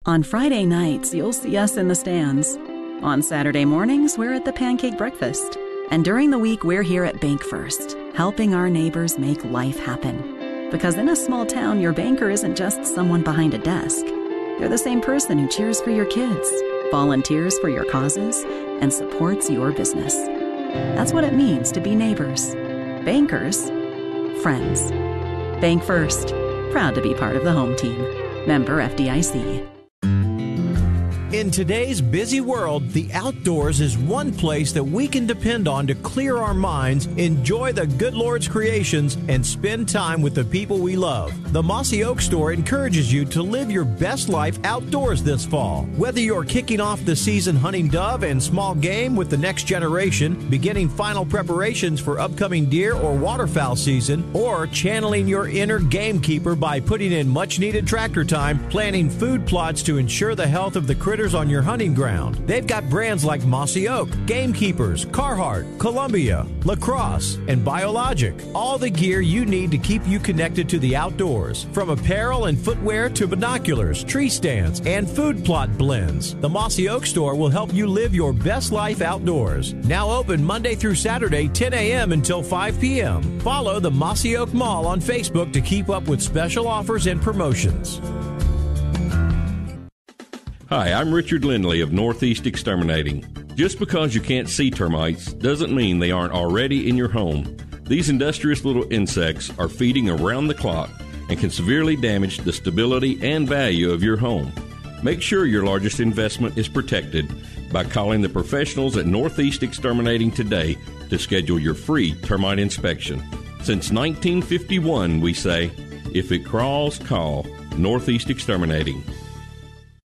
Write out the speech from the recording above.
On Friday nights, you'll see us in the stands. On Saturday mornings, we're at the pancake breakfast. And during the week, we're here at Bank First, helping our neighbors make life happen. Because in a small town, your banker isn't just someone behind a desk. They're the same person who cheers for your kids, volunteers for your causes, and supports your business. That's what it means to be neighbors. Bankers. Friends. Bank First. Proud to be part of the home team. Member FDIC. In today's busy world, the outdoors is one place that we can depend on to clear our minds, enjoy the good Lord's creations, and spend time with the people we love. The Mossy Oak Store encourages you to live your best life outdoors this fall. Whether you're kicking off the season hunting dove and small game with the next generation, beginning final preparations for upcoming deer or waterfowl season, or channeling your inner gamekeeper by putting in much-needed tractor time, planting food plots to ensure the health of the critters on your hunting ground. They've got brands like Mossy Oak, Gamekeepers, Carhartt, Columbia, Lacrosse, and Biologic. All the gear you need to keep you connected to the outdoors. From apparel and footwear to binoculars, tree stands, and food plot blends. The Mossy Oak Store will help you live your best life outdoors. Now open Monday through Saturday, 10 a.m. until 5 p.m. Follow the Mossy Oak Mall on Facebook to keep up with special offers and promotions. Hi, I'm Richard Lindley of Northeast Exterminating. Just because you can't see termites doesn't mean they aren't already in your home. These industrious little insects are feeding around the clock and can severely damage the stability and value of your home. Make sure your largest investment is protected by calling the professionals at Northeast Exterminating today to schedule your free termite inspection. Since 1951, we say, if it crawls, call Northeast Exterminating.